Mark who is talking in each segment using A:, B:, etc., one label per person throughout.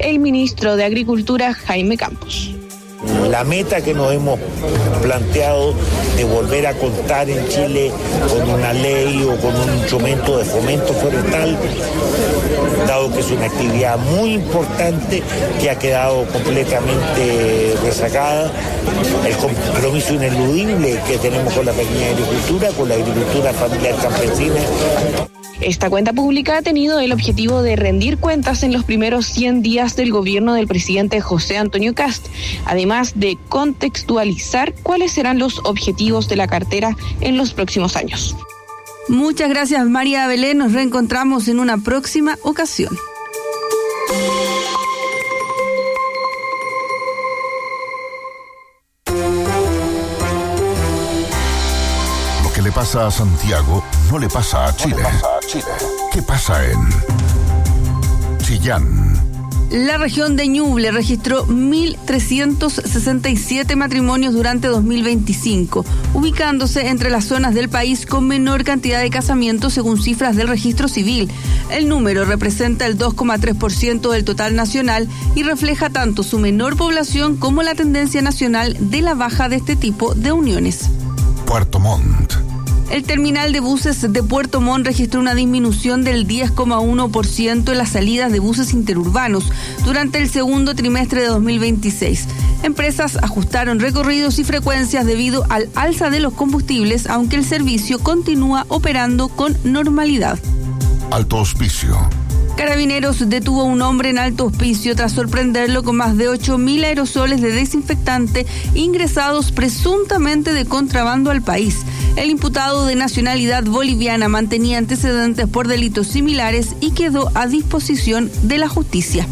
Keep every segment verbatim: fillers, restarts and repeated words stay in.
A: el ministro de Agricultura, Jaime Campos.
B: La meta que nos hemos planteado de volver a contar en Chile con una ley o con un instrumento de fomento forestal, dado que es una actividad muy importante que ha quedado completamente rezagada, el compromiso ineludible que tenemos con la pequeña agricultura, con la agricultura familiar campesina.
A: Esta cuenta pública ha tenido el objetivo de rendir cuentas en los primeros cien días del gobierno del presidente José Antonio Kast, además de contextualizar cuáles serán los objetivos de la cartera en los próximos años.
C: Muchas gracias, María Belén. Nos reencontramos en una próxima ocasión.
D: Lo que le pasa a Santiago no le pasa a Chile.
E: No le pasa a Chile.
D: ¿Qué pasa en Chillán?
C: La región de Ñuble registró mil trescientos sesenta y siete matrimonios durante dos mil veinticinco, ubicándose entre las zonas del país con menor cantidad de casamientos según cifras del registro civil. El número representa el dos coma tres por ciento del total nacional y refleja tanto su menor población como la tendencia nacional de la baja de este tipo de uniones.
D: Puerto Montt.
C: El terminal de buses de Puerto Montt registró una disminución del diez coma uno por ciento en las salidas de buses interurbanos durante el segundo trimestre de dos mil veintiséis. Empresas ajustaron recorridos y frecuencias debido al alza de los combustibles, aunque el servicio continúa operando con normalidad.
D: Alto Hospicio.
C: Carabineros detuvo a un hombre en Alto Hospicio tras sorprenderlo con más de ocho mil aerosoles de desinfectante ingresados presuntamente de contrabando al país. El imputado de nacionalidad boliviana mantenía antecedentes por delitos similares y quedó a disposición de la justicia.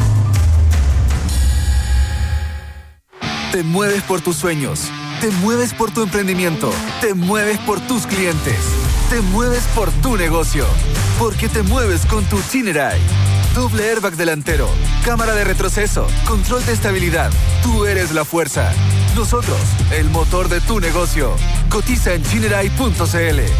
F: Te mueves por tus sueños, te mueves por tu emprendimiento, te mueves por tus clientes, te mueves por tu negocio, porque te mueves con tu Chinerai. Doble airbag delantero, cámara de retroceso, control de estabilidad. Tú eres la fuerza. Nosotros, el motor de tu negocio. Cotiza en chinerai punto c l.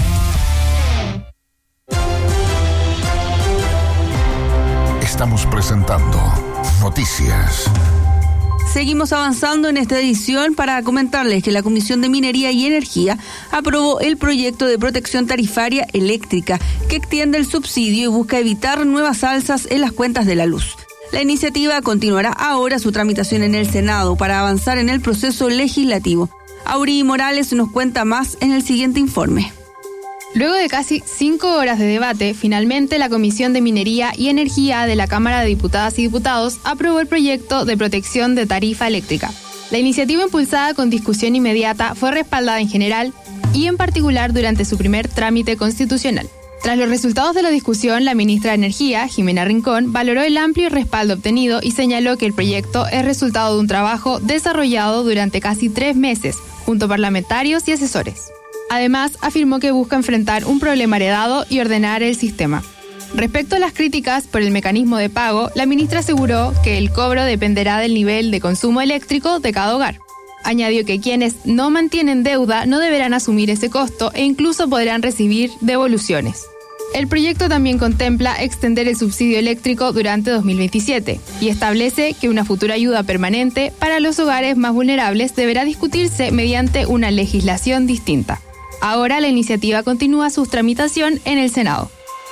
D: Estamos presentando Noticias.
C: Seguimos avanzando en esta edición para comentarles que la Comisión de Minería y Energía aprobó el proyecto de protección tarifaria eléctrica que extiende el subsidio y busca evitar nuevas alzas en las cuentas de la luz. La iniciativa continuará ahora su tramitación en el Senado para avanzar en el proceso legislativo. Auri Morales nos cuenta más en el siguiente informe.
G: Luego de casi cinco horas de debate, finalmente la Comisión de Minería y Energía de la Cámara de Diputadas y Diputados aprobó el proyecto de protección de tarifa eléctrica. La iniciativa impulsada con discusión inmediata fue respaldada en general y en particular durante su primer trámite constitucional. Tras los resultados de la discusión, la ministra de Energía, Jimena Rincón, valoró el amplio respaldo obtenido y señaló que el proyecto es resultado de un trabajo desarrollado durante casi tres meses, junto a parlamentarios y asesores. Además, afirmó que busca enfrentar un problema heredado y ordenar el sistema. Respecto a las críticas por el mecanismo de pago, la ministra aseguró que el cobro dependerá del nivel de consumo eléctrico de cada hogar. Añadió que quienes no mantienen deuda no deberán asumir ese costo e incluso podrán recibir devoluciones. El proyecto también contempla extender el subsidio eléctrico durante dos mil veintisiete y establece que una futura ayuda permanente para los hogares más vulnerables deberá discutirse mediante una legislación distinta. Ahora la iniciativa continúa su tramitación en el Senado.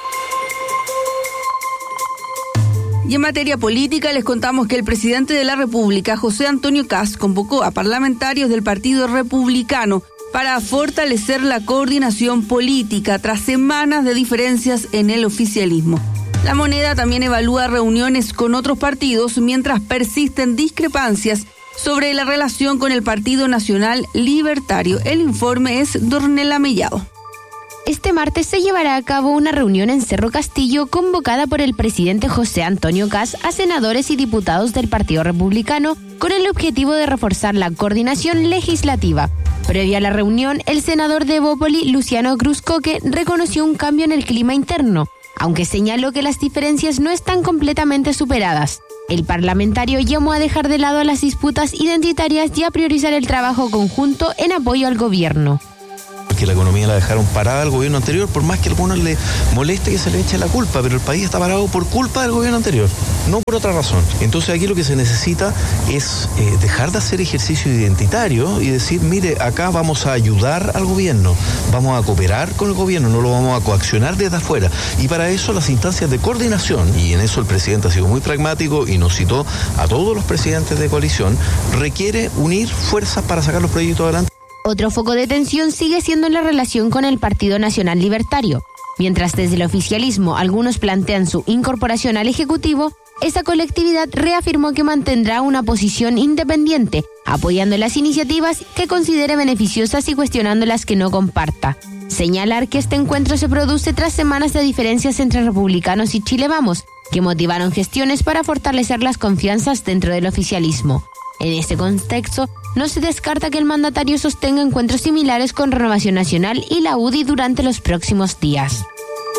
C: Y en materia política les contamos que el presidente de la República, José Antonio Kast, convocó a parlamentarios del Partido Republicano para fortalecer la coordinación política tras semanas de diferencias en el oficialismo. La Moneda también evalúa reuniones con otros partidos mientras persisten discrepancias sobre la relación con el Partido Nacional Libertario. El informe es de Ornella Mellado.
H: Este martes se llevará a cabo una reunión en Cerro Castillo convocada por el presidente José Antonio Kast a senadores y diputados del Partido Republicano con el objetivo de reforzar la coordinación legislativa. Previa a la reunión, el senador de Bópoli, Luciano Cruzcoque, reconoció un cambio en el clima interno, aunque señaló que las diferencias no están completamente superadas. El parlamentario llamó a dejar de lado las disputas identitarias y a priorizar el trabajo conjunto en apoyo al gobierno.
E: que la economía la dejaron parada al gobierno anterior, por más que a algunos les moleste que se le eche la culpa, pero el país está parado por culpa del gobierno anterior, no por otra razón. Entonces aquí lo que se necesita es eh, dejar de hacer ejercicio identitario y decir, mire, acá vamos a ayudar al gobierno, vamos a cooperar con el gobierno, no lo vamos a coaccionar desde afuera. Y para eso las instancias de coordinación, y en eso el presidente ha sido muy pragmático y nos citó a todos los presidentes de coalición, requiere unir fuerzas para sacar los proyectos adelante.
H: Otro foco de tensión sigue siendo la relación con el Partido Nacional Libertario. Mientras desde el oficialismo algunos plantean su incorporación al Ejecutivo, esta colectividad reafirmó que mantendrá una posición independiente, apoyando las iniciativas que considere beneficiosas y cuestionando las que no comparta. Señalar que este encuentro se produce tras semanas de diferencias entre republicanos y Chile Vamos, que motivaron gestiones para fortalecer las confianzas dentro del oficialismo. En este contexto, no se descarta que el mandatario sostenga encuentros similares con Renovación Nacional y la U D I durante los próximos días.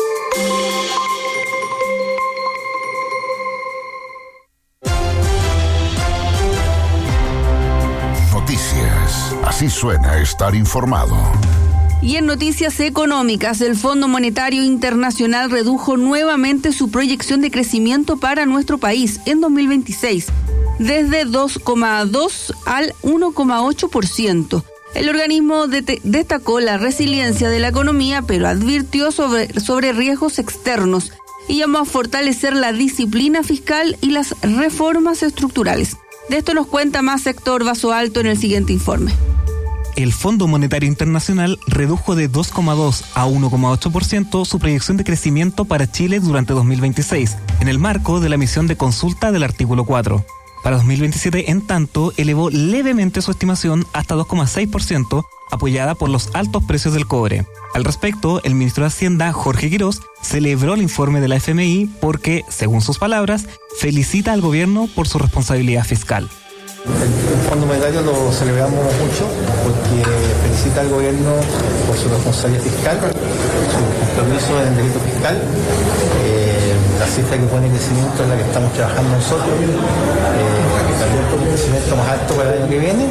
D: Noticias. Así suena estar informado.
C: Y en noticias económicas, el Fondo Monetario Internacional redujo nuevamente su proyección de crecimiento para nuestro país en dos mil veintiséis, desde dos coma dos al uno coma ocho por ciento. El organismo de- destacó la resiliencia de la economía, pero advirtió sobre, sobre riesgos externos y llamó a fortalecer la disciplina fiscal y las reformas estructurales. De esto nos cuenta más Héctor Vaso Alto en el siguiente informe.
I: El Fondo Monetario Internacional redujo de dos coma dos a uno coma ocho por ciento su proyección de crecimiento para Chile durante dos mil veintiséis, en el marco de la emisión de consulta del artículo cuatro. Para dos mil veintisiete, en tanto, elevó levemente su estimación hasta dos coma seis por ciento, apoyada por los altos precios del cobre. Al respecto, el ministro de Hacienda, Jorge Quirós, celebró el informe de la F M I porque, según sus palabras, felicita al gobierno por su responsabilidad fiscal.
J: El Fondo Monetario lo celebramos mucho porque felicita al gobierno por su responsabilidad fiscal, su compromiso en el delito fiscal. Eh, la cifra que pone crecimiento es la que estamos trabajando nosotros, eh, también con un crecimiento más alto para el año que viene,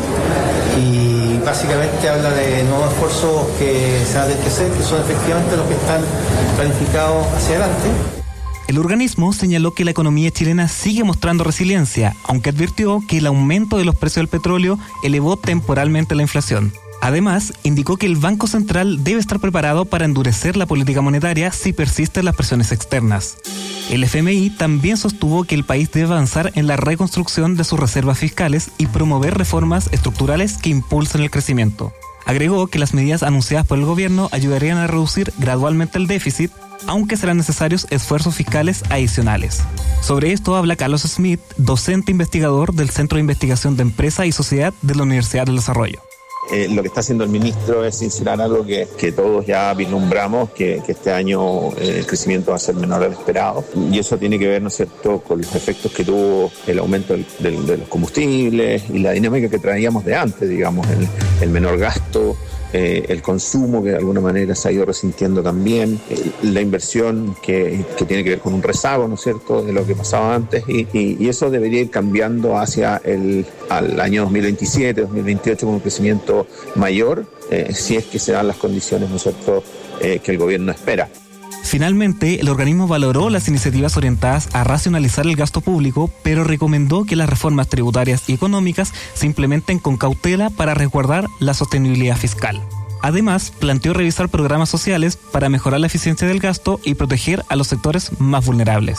J: y básicamente habla de nuevos esfuerzos que se van a tener que hacer, que son efectivamente los que están planificados hacia adelante.
I: El organismo señaló que la economía chilena sigue mostrando resiliencia, aunque advirtió que el aumento de los precios del petróleo elevó temporalmente la inflación. Además, indicó que el Banco Central debe estar preparado para endurecer la política monetaria si persisten las presiones externas. El F M I también sostuvo que el país debe avanzar en la reconstrucción de sus reservas fiscales y promover reformas estructurales que impulsen el crecimiento. Agregó que las medidas anunciadas por el gobierno ayudarían a reducir gradualmente el déficit, aunque serán necesarios esfuerzos fiscales adicionales. Sobre esto habla Carlos Smith, docente investigador del Centro de Investigación de Empresa y Sociedad de la Universidad del Desarrollo.
K: Eh, lo que está haciendo el ministro es sincerar algo que, que todos ya vislumbramos, que, que este año eh, el crecimiento va a ser menor al esperado, y eso tiene que ver, ¿no es cierto?, con los efectos que tuvo el aumento del, del, de los combustibles y la dinámica que traíamos de antes, digamos, el, el menor gasto, eh, el consumo que de alguna manera se ha ido resintiendo también, eh, la inversión que, que tiene que ver con un rezago, ¿no es cierto?, de lo que pasaba antes, y, y, y eso debería ir cambiando hacia el al año dos mil veintisiete, dos mil veintiocho con un crecimiento mayor, eh, si es que se dan las condiciones, ¿no es cierto?, eh, que el gobierno espera.
I: Finalmente, el organismo valoró las iniciativas orientadas a racionalizar el gasto público, pero recomendó que las reformas tributarias y económicas se implementen con cautela para resguardar la sostenibilidad fiscal. Además, planteó revisar programas sociales para mejorar la eficiencia del gasto y proteger a los sectores más vulnerables.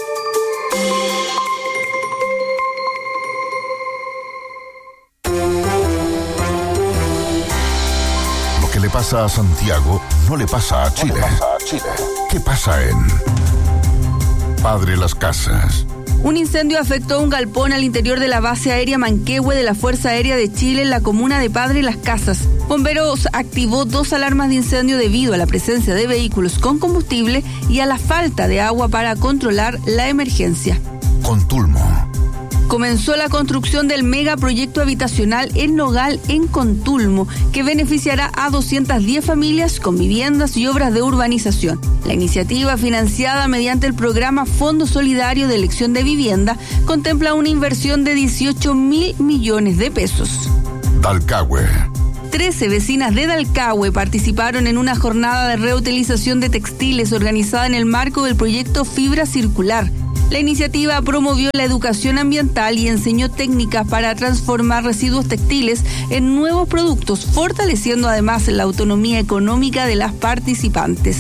D: Lo que le pasa a Santiago no le pasa a Chile. ¿Qué pasa en Padre Las Casas?
C: Un incendio afectó un galpón al interior de la base aérea Manquehue de la Fuerza Aérea de Chile en la comuna de Padre Las Casas. Bomberos activó dos alarmas de incendio debido a la presencia de vehículos con combustible y a la falta de agua para controlar la emergencia.
D: Contulmo.
C: Comenzó la construcción del megaproyecto habitacional El Nogal en Contulmo, que beneficiará a doscientas diez familias con viviendas y obras de urbanización. La iniciativa, financiada mediante el programa Fondo Solidario de Elección de Vivienda, contempla una inversión de dieciocho mil millones de pesos.
D: Dalcahue.
C: trece vecinas de Dalcahue participaron en una jornada de reutilización de textiles organizada en el marco del proyecto Fibra Circular. La iniciativa promovió la educación ambiental y enseñó técnicas para transformar residuos textiles en nuevos productos, fortaleciendo además la autonomía económica de las participantes.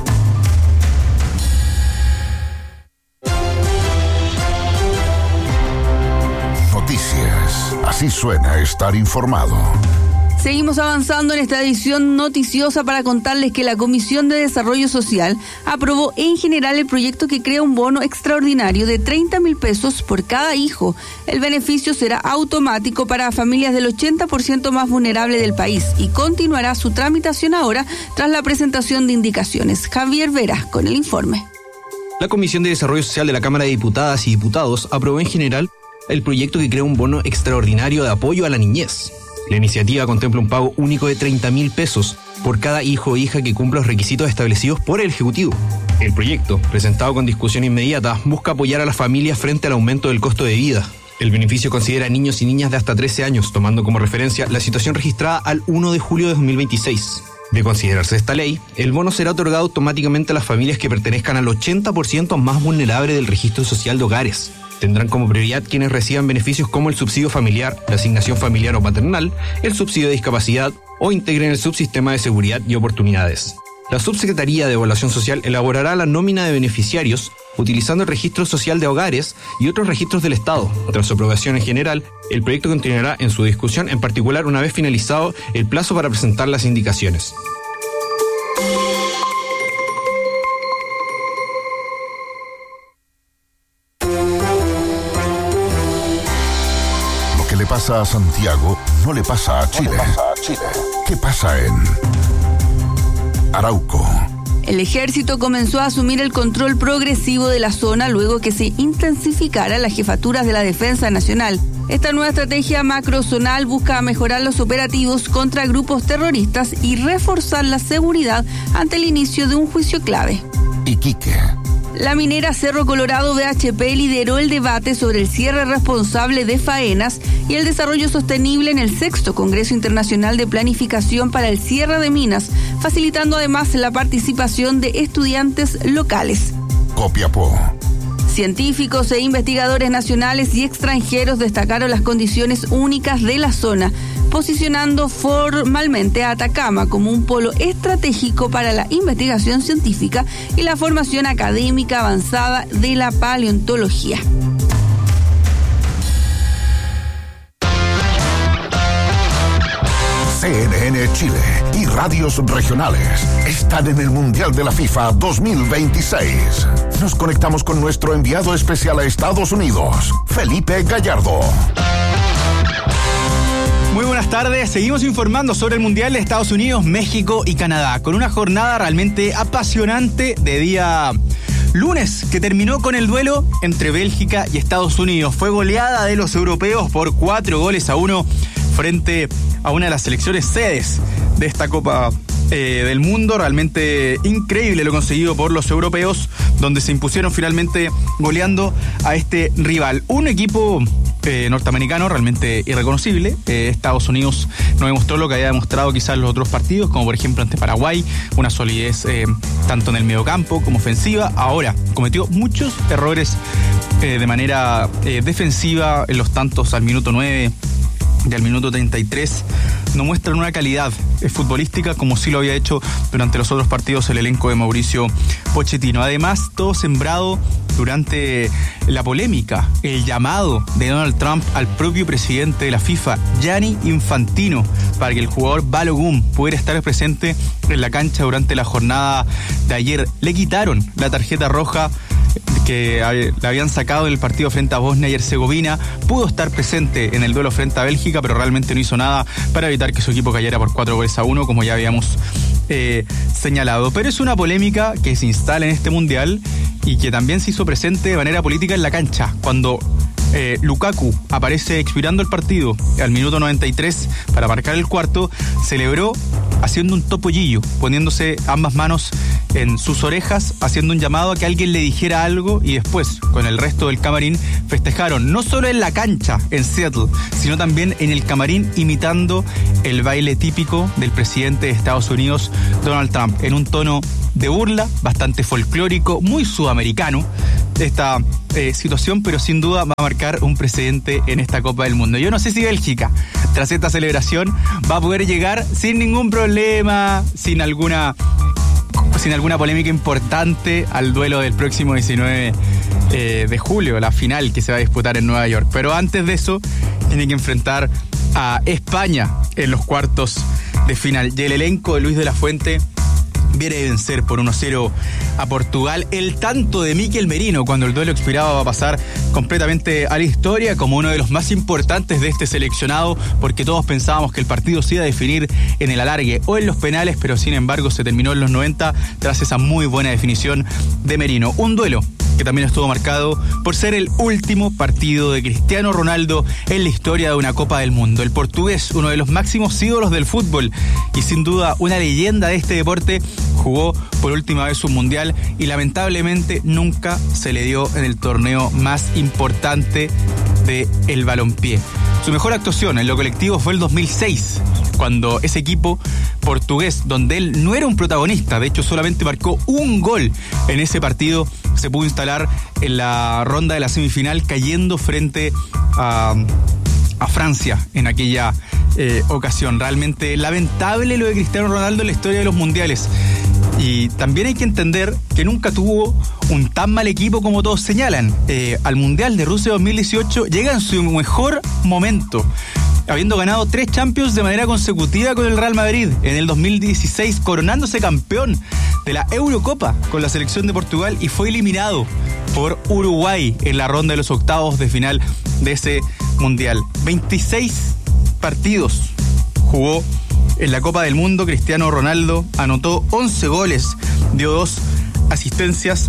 D: Noticias. Así suena estar informado.
C: Seguimos avanzando en esta edición noticiosa para contarles que la Comisión de Desarrollo Social aprobó en general el proyecto que crea un bono extraordinario de treinta mil pesos por cada hijo. El beneficio será automático para familias del ochenta por ciento más vulnerable del país y continuará su tramitación ahora tras la presentación de indicaciones. Javier Vera con el informe.
L: La Comisión de Desarrollo Social de la Cámara de Diputadas y Diputados aprobó en general el proyecto que crea un bono extraordinario de apoyo a la niñez. La iniciativa contempla un pago único de treinta mil pesos por cada hijo o hija que cumpla los requisitos establecidos por el Ejecutivo. El proyecto, presentado con discusión inmediata, busca apoyar a las familias frente al aumento del costo de vida. El beneficio considera a niños y niñas de hasta trece años, tomando como referencia la situación registrada al primero de julio de dos mil veintiséis. De considerarse esta ley, el bono será otorgado automáticamente a las familias que pertenezcan al ochenta por ciento más vulnerable del registro social de hogares. Tendrán como prioridad quienes reciban beneficios como el subsidio familiar, la asignación familiar o paternal, el subsidio de discapacidad o integren el subsistema de seguridad y oportunidades. La Subsecretaría de Evaluación Social elaborará la nómina de beneficiarios utilizando el registro social de hogares y otros registros del Estado. Tras su aprobación en general, el proyecto continuará en su discusión, en particular una vez finalizado el plazo para presentar las indicaciones.
D: Lo que le pasa a Santiago no le pasa a Chile. No le pasa a Chile. ¿Qué pasa en Arauco?
C: El ejército comenzó a asumir el control progresivo de la zona luego que se intensificara las jefaturas de la Defensa Nacional. Esta nueva estrategia macrozonal busca mejorar los operativos contra grupos terroristas y reforzar la seguridad ante el inicio de un juicio clave.
D: Iquique.
C: La minera Cerro Colorado B H P lideró el debate sobre el cierre responsable de faenas y el desarrollo sostenible en el sexto Congreso Internacional de Planificación para el Cierre de Minas, facilitando además la participación de estudiantes locales.
D: Copiapó.
C: Científicos e investigadores nacionales y extranjeros destacaron las condiciones únicas de la zona, posicionando formalmente a Atacama como un polo estratégico para la investigación científica y la formación académica avanzada de la paleontología.
D: C N N Chile y radios regionales están en el Mundial de la FIFA dos mil veintiséis. Nos conectamos con nuestro enviado especial a Estados Unidos, Felipe Gallardo.
M: Muy buenas tardes, seguimos informando sobre el Mundial de Estados Unidos, México y Canadá, con una jornada realmente apasionante de día lunes, que terminó con el duelo entre Bélgica y Estados Unidos. Fue goleada de los europeos por cuatro goles a uno frente a una de las selecciones sedes de esta Copa eh, del Mundo. Realmente increíble lo conseguido por los europeos, donde se impusieron finalmente goleando a este rival. Un equipo eh, norteamericano realmente irreconocible. Eh, Estados Unidos no demostró lo que había demostrado quizás en los otros partidos, como por ejemplo ante Paraguay, una solidez eh, tanto en el mediocampo como ofensiva. Ahora cometió muchos errores eh, de manera eh, defensiva en los tantos al minuto nueve y al minuto treinta y tres. No muestran una calidad futbolística como sí lo había hecho durante los otros partidos el elenco de Mauricio Pochettino. Además, todo sembrado durante la polémica, el llamado de Donald Trump al propio presidente de la FIFA, Gianni Infantino, para que el jugador Balogun pudiera estar presente en la cancha durante la jornada de ayer. Le quitaron la tarjeta roja que le habían sacado en el partido frente a Bosnia y Herzegovina. Pudo estar presente en el duelo frente a Bélgica, pero realmente no hizo nada para evitar que su equipo cayera por cuatro goles a uno, como ya habíamos eh, señalado. Pero es una polémica que se instala en este mundial y que también se hizo presente de manera política en la cancha, cuando eh, Lukaku aparece expirando el partido al minuto noventa y tres para marcar el cuarto. Celebró haciendo un topollillo, poniéndose ambas manos en sus orejas, haciendo un llamado a que alguien le dijera algo, y después, con el resto del camarín, festejaron no solo en la cancha en Seattle, sino también en el camarín, imitando el baile típico del presidente de Estados Unidos, Donald Trump, en un tono de burla, bastante folclórico, muy sudamericano esta eh, situación, pero sin duda va a marcar un precedente en esta Copa del Mundo. Yo no sé si Bélgica, tras esta celebración, va a poder llegar sin ningún problema, sin alguna sin alguna polémica importante al duelo del próximo diecinueve eh, de julio, la final que se va a disputar en Nueva York. Pero antes de eso, tiene que enfrentar a España en los cuartos de final. Y el elenco de Luis de la Fuente viene de vencer por uno cero a Portugal. El tanto de Mikel Merino cuando el duelo expiraba va a pasar completamente a la historia como uno de los más importantes de este seleccionado, porque todos pensábamos que el partido se iba a definir en el alargue o en los penales, pero sin embargo se terminó en los noventa tras esa muy buena definición de Merino. Un duelo que también estuvo marcado por ser el último partido de Cristiano Ronaldo en la historia de una Copa del Mundo. El portugués, uno de los máximos ídolos del fútbol y sin duda una leyenda de este deporte, jugó por última vez un mundial y lamentablemente nunca se le dio en el torneo más importante del balompié. Su mejor actuación en lo colectivo fue el dos mil seis, cuando ese equipo portugués, donde él no era un protagonista, de hecho solamente marcó un gol en ese partido, se pudo instalar en la ronda de la semifinal, cayendo frente a, a Francia en aquella eh, ocasión. Realmente lamentable lo de Cristiano Ronaldo en la historia de los mundiales. Y también hay que entender que nunca tuvo un tan mal equipo como todos señalan. Eh, al Mundial de Rusia dos mil dieciocho llega en su mejor momento, habiendo ganado tres Champions de manera consecutiva con el Real Madrid. En el dos mil dieciséis coronándose campeón de la Eurocopa con la selección de Portugal y fue eliminado por Uruguay en la ronda de los octavos de final de ese Mundial. veintiséis partidos jugó en la Copa del Mundo. Cristiano Ronaldo anotó once goles, dio dos asistencias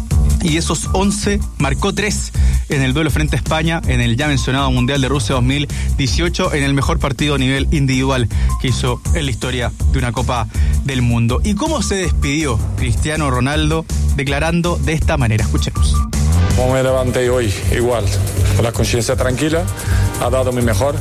M: y esos once marcó tres en el duelo frente a España en el ya mencionado Mundial de Rusia dos mil dieciocho, en el mejor partido a nivel individual que hizo en la historia de una Copa del Mundo. ¿Y cómo se despidió Cristiano Ronaldo? Declarando de esta manera. Escuchemos.
N: Como me levanté hoy, igual, con la conciencia tranquila, ha dado mi mejor.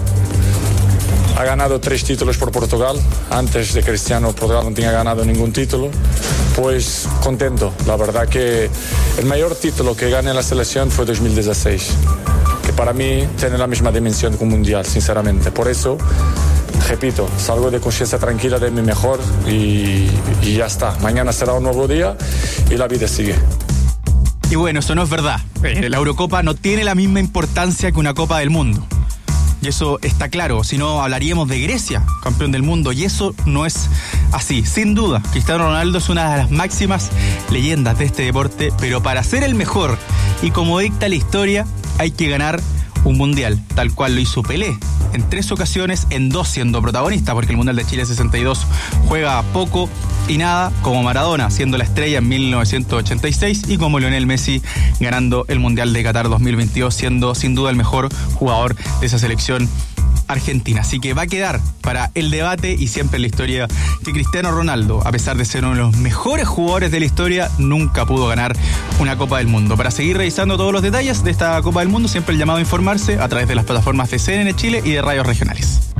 N: Ha ganado tres títulos por Portugal. Antes de Cristiano, Portugal no tenía ganado ningún título. Pues contento. La verdad que el mayor título que gané en la selección fue dos mil dieciséis, que para mí tiene la misma dimensión que un mundial, sinceramente. Por eso, repito, salgo de conciencia tranquila de mi mejor y, y ya está. Mañana será un nuevo día y la vida sigue.
M: Y bueno, eso no es verdad. La Eurocopa no tiene la misma importancia que una Copa del Mundo. Y eso está claro, si no hablaríamos de Grecia, campeón del mundo, y eso no es así. Sin duda, Cristiano Ronaldo es una de las máximas leyendas de este deporte, pero para ser el mejor, y como dicta la historia, hay que ganar un mundial, tal cual lo hizo Pelé, en tres ocasiones, en dos siendo protagonista, porque el Mundial de Chile sesenta y dos juega poco y nada, como Maradona siendo la estrella en mil novecientos ochenta y seis y como Lionel Messi ganando el Mundial de Qatar dos mil veintidós, siendo sin duda el mejor jugador de esa selección argentina. Así que va a quedar para el debate y siempre en la historia que Cristiano Ronaldo, a pesar de ser uno de los mejores jugadores de la historia, nunca pudo ganar una Copa del Mundo. Para seguir revisando todos los detalles de esta Copa del Mundo, siempre el llamado a informarse a través de las plataformas de C N N Chile y de radios regionales.